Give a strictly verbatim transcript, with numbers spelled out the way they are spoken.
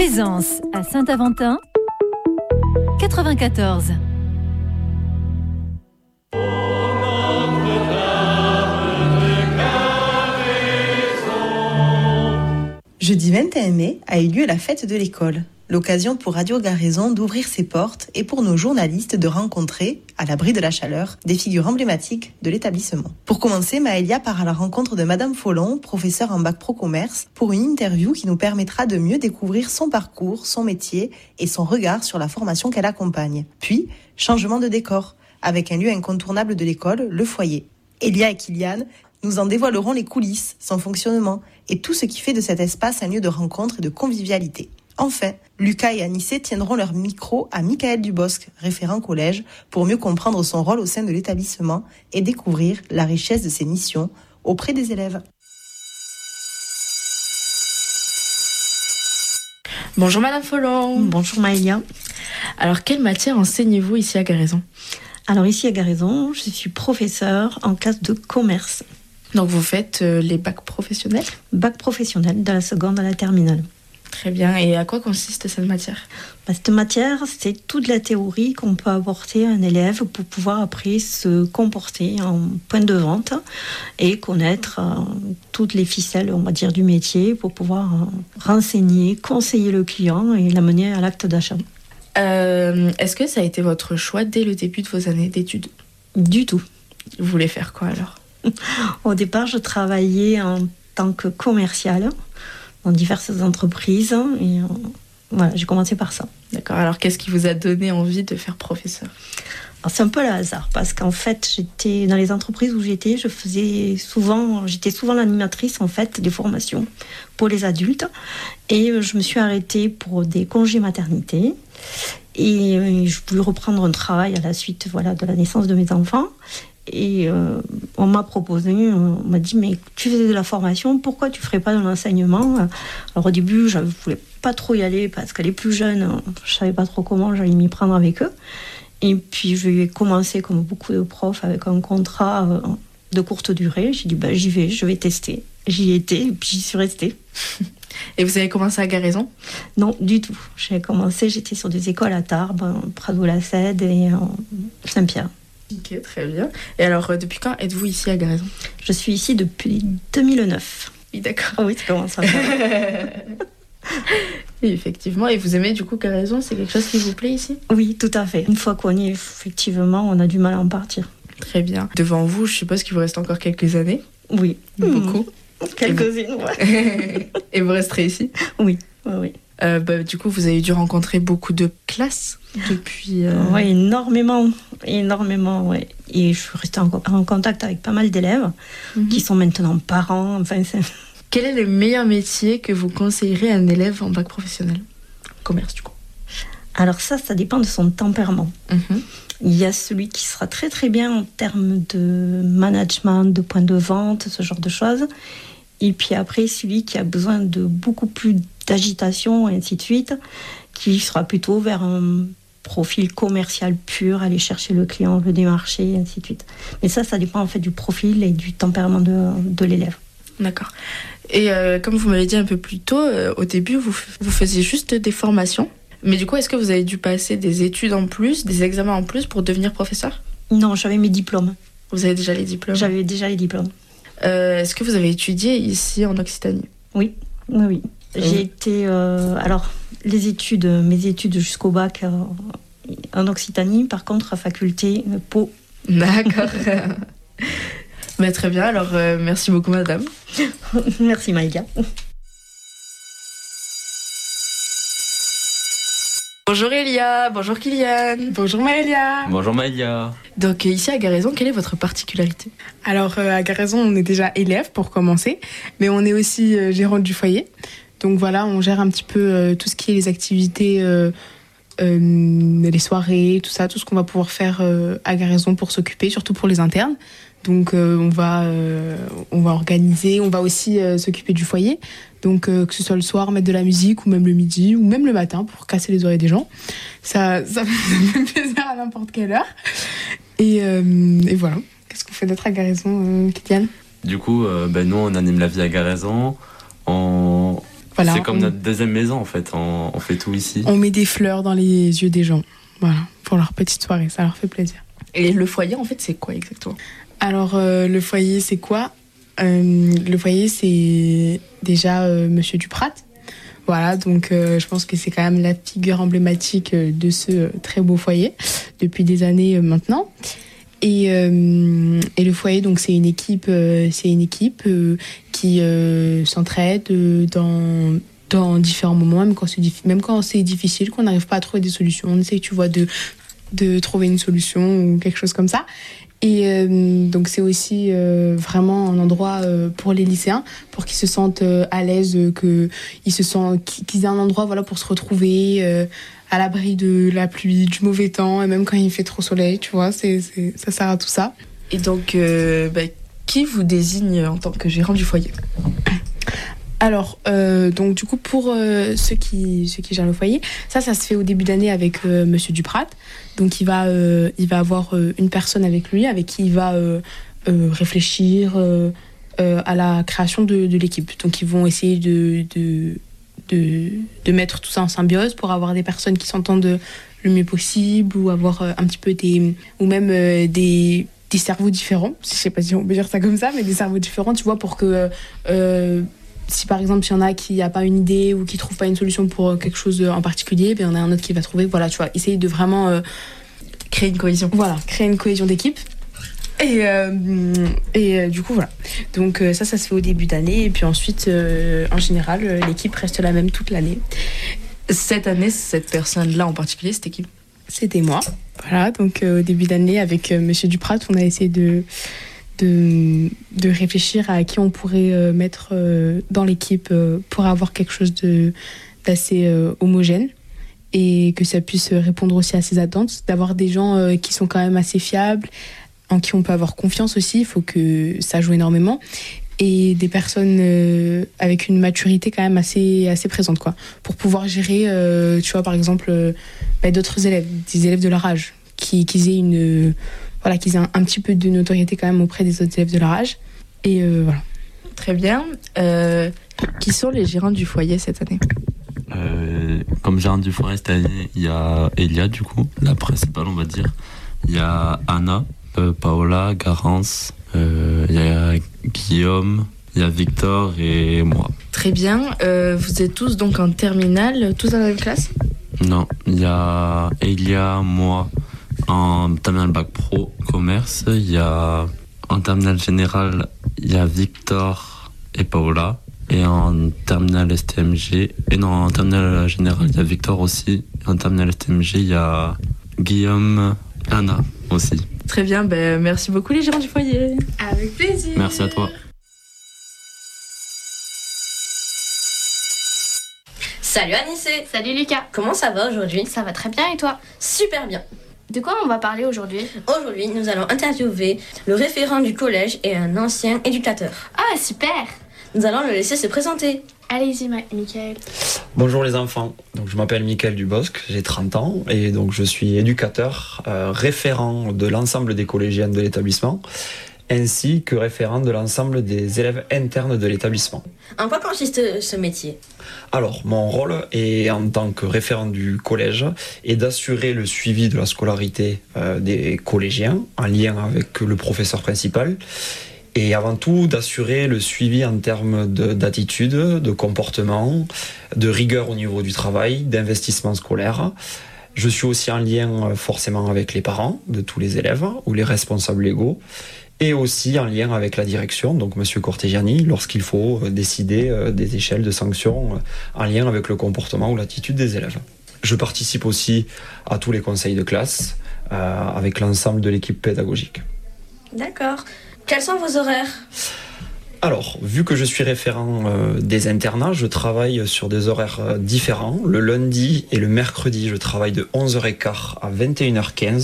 Plaisance à Saint-Aventin, quatre-vingt-quatorze. Jeudi vingt et un mai a eu lieu la fête de l'école. L'occasion pour Radio Garaison d'ouvrir ses portes et pour nos journalistes de rencontrer, à l'abri de la chaleur, des figures emblématiques de l'établissement. Pour commencer, Maëlia part à la rencontre de Madame Follon, professeure en bac pro commerce, pour une interview qui nous permettra de mieux découvrir son parcours, son métier et son regard sur la formation qu'elle accompagne. Puis, changement de décor, avec un lieu incontournable de l'école, le foyer. Elia et Kylian nous en dévoileront les coulisses, son fonctionnement et tout ce qui fait de cet espace un lieu de rencontre et de convivialité. Enfin, Lucas et Anissé tiendront leur micro à Michael Dubosc, référent collège, pour mieux comprendre son rôle au sein de l'établissement et découvrir la richesse de ses missions auprès des élèves. Bonjour Madame Follon. Bonjour Maëlia. Alors, quelle matière enseignez-vous ici à Garaison ? Alors ici à Garaison, je suis professeure en classe de commerce. Donc vous faites euh, les bacs professionnels ? Bac professionnel de la seconde à la terminale. Très bien. Et à quoi consiste cette matière ? Bah, cette matière, c'est toute la théorie qu'on peut apporter à un élève pour pouvoir après se comporter en point de vente et connaître euh, toutes les ficelles, on va dire, du métier pour pouvoir euh, renseigner, conseiller le client et l'amener à l'acte d'achat. Euh, est-ce que ça a été votre choix dès le début de vos années d'études ? Du tout. Vous voulez faire quoi alors ? Au départ, je travaillais en tant que commerciale dans diverses entreprises et euh, voilà, j'ai commencé par ça. D'accord. Alors, qu'est-ce qui vous a donné envie de faire professeur ? Alors, c'est un peu le hasard parce qu'en fait, j'étais dans les entreprises où j'étais, je faisais souvent, j'étais souvent l'animatrice en fait des formations pour les adultes et je me suis arrêtée pour des congés maternité et euh, je voulais reprendre un travail à la suite, voilà, de la naissance de mes enfants. Et euh, on m'a proposé, on m'a dit, mais tu faisais de la formation, pourquoi tu ne ferais pas de l'enseignement ? Alors au début, je ne voulais pas trop y aller parce que les plus jeunes, je ne savais pas trop comment j'allais m'y prendre avec eux. Et puis je vais commencer comme beaucoup de profs avec un contrat de courte durée. J'ai dit, bah, j'y vais, je vais tester. J'y étais et puis j'y suis restée. Et vous avez commencé à Garaison ? Non, du tout. J'ai commencé, j'étais sur des écoles à Tarbes, Prado-la-Cède et Saint-Pierre. Ok, très bien. Et alors, euh, depuis quand êtes-vous ici à Garaison ? Je suis ici depuis deux mille neuf. Oui, d'accord. Ah oui, ça commence à faire. Oui, effectivement. Et vous aimez du coup Garaison ? C'est quelque chose qui vous plaît ici ? Oui, tout à fait. Une fois qu'on y est, effectivement, on a du mal à en partir. Très bien. Devant vous, je suppose qu'il vous reste encore quelques années ? Oui. Beaucoup. Mmh. Quelques-unes, ouais. Et vous resterez ici ? Oui, oui, oui. Euh, bah, du coup, vous avez dû rencontrer beaucoup de classes depuis... Euh... Oui, énormément, énormément, ouais. Et je suis restée en, en contact avec pas mal d'élèves mm-hmm. qui sont maintenant parents. Enfin, c'est... Quel est le meilleur métier que vous conseillerez à un élève en bac professionnel ? Commerce, du coup. Alors ça, ça dépend de son tempérament. Mm-hmm. Il y a celui qui sera très très bien en termes de management, de point de vente, ce genre de choses. Et puis après, celui qui a besoin de beaucoup plus d'agitation, et ainsi de suite, qui sera plutôt vers un profil commercial pur, aller chercher le client, le démarcher, et ainsi de suite. Mais ça, ça dépend en fait du profil et du tempérament de, de l'élève. D'accord. Et euh, comme vous m'avez dit un peu plus tôt, euh, au début, vous, vous faisiez juste des formations. Mais du coup, est-ce que vous avez dû passer des études en plus, des examens en plus pour devenir professeur ? Non, j'avais mes diplômes. Vous avez déjà les diplômes ? J'avais déjà les diplômes. Euh, est-ce que vous avez étudié ici en Occitanie ? Oui, oui, oui. J'ai été... Euh, alors, les études, mes études jusqu'au bac euh, en Occitanie, par contre, à faculté euh, Pau. D'accord. Mais très bien, alors euh, merci beaucoup madame. Merci Maïga. Bonjour Elia, bonjour Kylian. Bonjour Maëlia. Bonjour Maëlia. Donc ici à Garaison, quelle est votre particularité ? Alors euh, à Garaison, on est déjà élève pour commencer, mais on est aussi euh, gérante du foyer. Donc voilà, on gère un petit peu euh, tout ce qui est les activités, euh, euh, les soirées, tout ça, tout ce qu'on va pouvoir faire euh, à Garaison pour s'occuper, surtout pour les internes. Donc euh, on va euh, on va organiser, on va aussi euh, s'occuper du foyer. Donc euh, que ce soit le soir, mettre de la musique, ou même le midi, ou même le matin pour casser les oreilles des gens. Ça, ça fait plaisir à n'importe quelle heure. Et, euh, et voilà. Qu'est-ce qu'on fait d'autre à Garaison, euh, Kylian ? Du coup, euh, ben nous, on anime la vie à Garaison. On, Voilà, c'est comme on, notre deuxième maison en fait, on, on fait tout ici. on met des fleurs dans les yeux des gens, voilà, pour leur petite soirée, ça leur fait plaisir. Et le foyer, en fait, c'est quoi exactement? Alors, euh, le foyer, c'est quoi? euh, Le foyer, c'est déjà euh, Monsieur Duprat. Voilà, donc euh, je pense que c'est quand même la figure emblématique de ce euh, très beau foyer depuis des années euh, maintenant. Et, euh, et le foyer, donc c'est une équipe, euh, c'est une équipe euh, qui euh, s'entraide euh, dans dans différents moments, même quand c'est diffi- même quand c'est difficile, qu'on n'arrive pas à trouver des solutions. On essaie, tu vois, de de trouver une solution ou quelque chose comme ça. Et euh, donc c'est aussi euh, vraiment un endroit euh, pour les lycéens, pour qu'ils se sentent euh, à l'aise, euh, que ils se sentent, qu'ils aient un endroit, voilà, pour se retrouver euh, à l'abri de la pluie, du mauvais temps, et même quand il fait trop soleil, tu vois, c'est, c'est, ça sert à tout ça. Et donc, euh, bah, qui vous désigne en tant que gérant du foyer? Alors, euh, donc du coup, pour euh, ceux qui ceux qui gèrent le foyer, ça, ça se fait au début d'année avec euh, Monsieur Duprat. Donc, il va euh, il va avoir euh, une personne avec lui, avec qui il va euh, euh, réfléchir euh, euh, à la création de, de l'équipe. Donc, ils vont essayer de, de de de mettre tout ça en symbiose pour avoir des personnes qui s'entendent le mieux possible, ou avoir euh, un petit peu des ou même euh, des des cerveaux différents. Je sais pas si on peut dire ça comme ça, mais des cerveaux différents, tu vois, pour que euh, si par exemple il y en a qui n'a pas une idée ou qui trouve pas une solution pour quelque chose en particulier, ben il y en a un autre qui va trouver. Voilà, tu vois, essayer de vraiment euh, créer une cohésion. Voilà, créer une cohésion d'équipe. Et, euh, et euh, du coup voilà. Donc euh, ça, ça se fait au début d'année, et puis ensuite, euh, en général, euh, l'équipe reste la même toute l'année. Cette année, cette personne-là en particulier, c'était qui? C'était moi. Voilà, donc euh, au début d'année avec euh, Monsieur Duprat, on a essayé de De, de réfléchir à qui on pourrait euh, mettre euh, dans l'équipe euh, pour avoir quelque chose de, d'assez euh, homogène, et que ça puisse répondre aussi à ses attentes, d'avoir des gens euh, qui sont quand même assez fiables, en qui on peut avoir confiance aussi. Il faut que ça joue énormément, et des personnes euh, avec une maturité quand même assez, assez présente, quoi, pour pouvoir gérer, euh, tu vois, par exemple, euh, bah, d'autres élèves, des élèves de leur âge, qui, qui aient une... Euh, Voilà, qu'ils aient un, un petit peu de notoriété quand même auprès des autres élèves de leur âge. Et euh, voilà. Très bien. Euh, qui sont les gérants du foyer cette année? euh, Comme gérant du foyer cette année, il y a Elia, du coup, la principale, on va dire. Il y a Anna, euh, Paola, Garance, euh, il y a Guillaume, il y a Victor et moi. Très bien. Euh, vous êtes tous donc en terminale, tous dans la même classe? Non, il y a Elia, moi, en terminale bac pro commerce. Il y a en terminale générale, il y a Victor et Paola. Et en terminale S T M G, et non, en terminale générale, il y a Victor aussi. Et en terminale S T M G, il y a Guillaume, Anna aussi. Très bien, ben, merci beaucoup les gérants du foyer. Avec plaisir. Merci à toi. Salut Anissé. Salut Lucas. Comment ça va aujourd'hui? Ça va très bien, et toi? Super bien. De quoi on va parler aujourd'hui? Aujourd'hui, nous allons interviewer le référent du collège et un ancien éducateur. Ah, super. Nous allons le laisser se présenter. Allez-y, Ma- Mickaël. Bonjour les enfants, donc je m'appelle Mickaël Dubosc, j'ai trente ans, et donc je suis éducateur, euh, référent de l'ensemble des collégiennes de l'établissement, ainsi que référent de l'ensemble des élèves internes de l'établissement. En quoi consiste ce métier? Alors, mon rôle est, en tant que référent du collège, est d'assurer le suivi de la scolarité euh, des collégiens, en lien avec le professeur principal, et avant tout d'assurer le suivi en termes de, d'attitude, de comportement, de rigueur au niveau du travail, d'investissement scolaire. Je suis aussi en lien forcément avec les parents de tous les élèves ou les responsables légaux, et aussi en lien avec la direction, donc Monsieur Cortegiani, lorsqu'il faut décider des échelles de sanctions en lien avec le comportement ou l'attitude des élèves. Je participe aussi à tous les conseils de classe euh, avec l'ensemble de l'équipe pédagogique. D'accord. Quels sont vos horaires? Alors, vu que je suis référent euh, des internats, je travaille sur des horaires euh, différents. Le lundi et le mercredi, je travaille de onze heures quinze à vingt et une heures quinze.